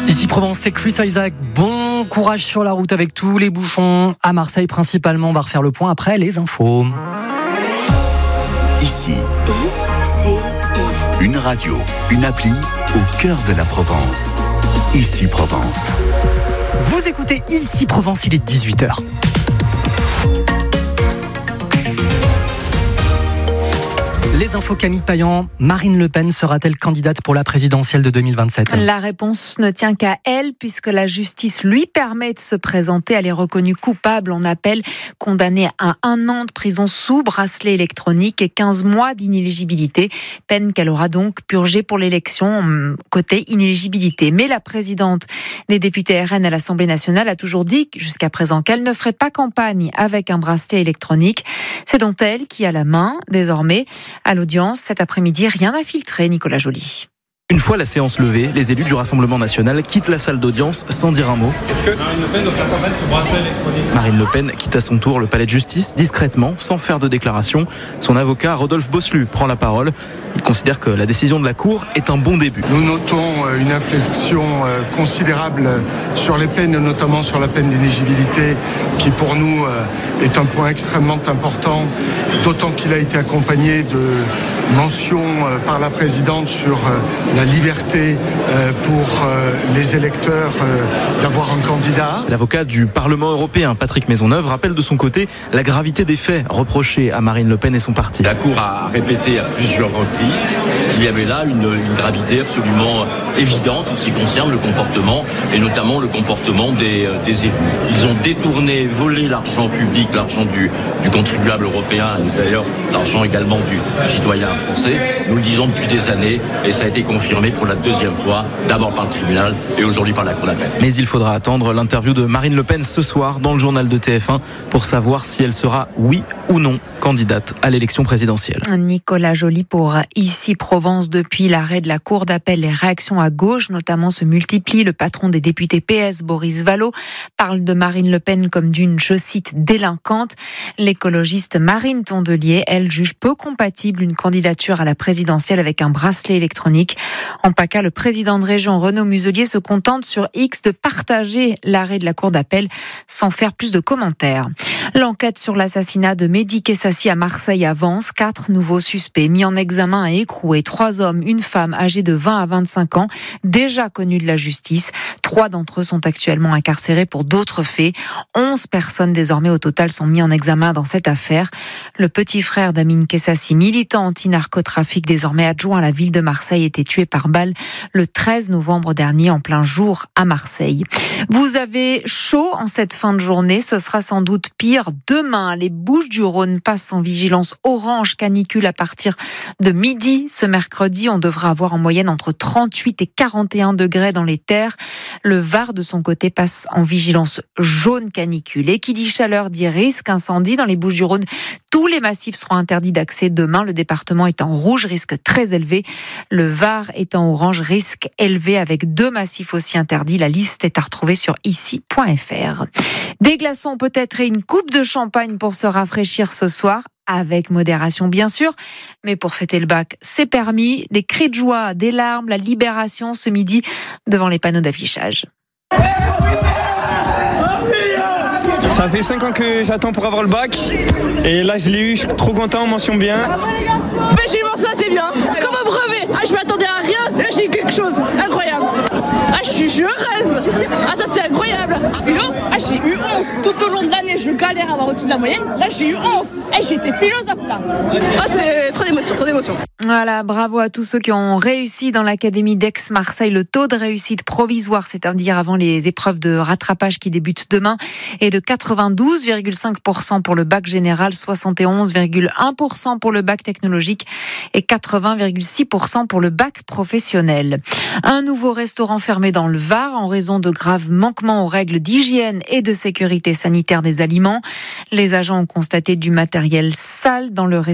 Ici Provence, c'est Chris Isaac. Bon courage sur la route avec tous les bouchons. À Marseille principalement, on va refaire le point après les infos. Ici, une radio, une appli au cœur de la Provence. Ici Provence. Vous écoutez Ici Provence, il est 18h. Les infos Camille Payan, Marine Le Pen sera-t-elle candidate pour la présidentielle de 2027 ? La réponse ne tient qu'à elle, puisque la justice lui permet de se présenter. Elle est reconnue coupable en appel, condamnée à 1 an de prison sous bracelet électronique et 15 mois d'inéligibilité. Peine qu'elle aura donc purgée pour l'élection, côté inéligibilité. Mais la présidente des députés RN à l'Assemblée nationale a toujours dit, jusqu'à présent, qu'elle ne ferait pas campagne avec un bracelet électronique. C'est donc elle qui a la main, désormais. À l'audience, cet après-midi, rien n'a filtré, Nicolas Joly. Une fois la séance levée, les élus du Rassemblement national quittent la salle d'audience sans dire un mot. Est-ce que Marine Le Pen doit faire campagne sous bracelet électronique ? Marine Le Pen quitte à son tour le palais de justice, discrètement, sans faire de déclaration. Son avocat, Rodolphe Bosselu, prend la parole. Il considère que la décision de la Cour est un bon début. Nous notons une inflexion considérable sur les peines, notamment sur la peine d'inéligibilité, qui pour nous est un point extrêmement important, d'autant qu'il a été accompagné de mentions par la présidente sur la liberté pour les électeurs d'avoir un candidat. L'avocat du Parlement européen, Patrick Maisonneuve, rappelle de son côté la gravité des faits reprochés à Marine Le Pen et son parti. La Cour a répété à plusieurs reprises qu'il y avait là une gravité absolument évidente en ce qui concerne le comportement, et notamment le comportement des élus. Ils ont détourné, volé l'argent public, l'argent du contribuable européen, et d'ailleurs l'argent également du citoyen français. Nous le disons depuis des années, et ça a été confirmé pour la 2e fois, d'abord par le tribunal et aujourd'hui par la Cour d'appel. Mais il faudra attendre l'interview de Marine Le Pen ce soir dans le journal de TF1 pour savoir si elle sera, oui ou non, candidate à l'élection présidentielle. Nicolas Joly pour Ici Provence. Depuis l'arrêt de la Cour d'appel, les réactions à gauche notamment se multiplient. Le patron des députés PS, Boris Vallaud, parle de Marine Le Pen comme d'une, je cite, délinquante. L'écologiste Marine Tondelier, elle, juge peu compatible une candidature à la présidentielle avec un bracelet électronique. En PACA, le président de région, Renaud Muselier, se contente sur X de partager l'arrêt de la Cour d'appel sans faire plus de commentaires. L'enquête sur l'assassinat de Mehdi Kessassi à Marseille avance. 4 nouveaux suspects mis en examen et écroués. 3 hommes, une femme âgée de 20 à 25 ans, déjà connus de la justice. 3 d'entre eux sont actuellement incarcérés pour d'autres faits. 11 personnes désormais au total sont mis en examen dans cette affaire. Le petit frère d'Amine Kessassi, militant anti-narcotrafic, désormais adjoint à la ville de Marseille, était tué par balle le 13 novembre dernier en plein jour à Marseille. Vous avez chaud en cette fin de journée, ce sera sans doute pire demain. Les Bouches-du-Rhône passent en vigilance orange canicule à partir de midi. Ce mercredi, on devra avoir en moyenne entre 38 et 41 degrés dans les terres. Le Var, de son côté, passe en vigilance jaune canicule. Et qui dit chaleur dit risque incendie dans les Bouches-du-Rhône. Tous les massifs seront interdits d'accès demain. Le département est en rouge, risque très élevé. Le Var est en orange, risque élevé, avec 2 massifs aussi interdits. La liste est à retrouver sur ici.fr. Des glaçons peut-être et une coupe de champagne pour se rafraîchir ce soir. Avec modération bien sûr, mais pour fêter le bac, c'est permis. Des cris de joie, des larmes, la libération ce midi devant les panneaux d'affichage. Ça fait 5 ans que j'attends pour avoir le bac et là je l'ai eu, je suis trop content, mention bien. J'ai eu mention assez bien, comme un brevet. Je m'attendais à rien, là j'ai eu quelque chose, incroyable. Je suis heureuse. Ça c'est incroyable. Philo, j'ai eu 11. Tout au long de l'année, je galère à avoir au-dessus de la moyenne. Là j'ai eu 11. J'étais philosophe là. C'est trop d'émotion. Voilà, bravo à tous ceux qui ont réussi dans l'académie d'Aix-Marseille. Le taux de réussite provisoire, c'est-à-dire avant les épreuves de rattrapage qui débutent demain, est de 92,5% pour le bac général, 71,1% pour le bac technologique et 80,6% pour le bac professionnel. Un nouveau restaurant fermé dans le Var en raison de graves manquements aux règles d'hygiène et de sécurité sanitaire des aliments. Les agents ont constaté du matériel sale dans le restaurant.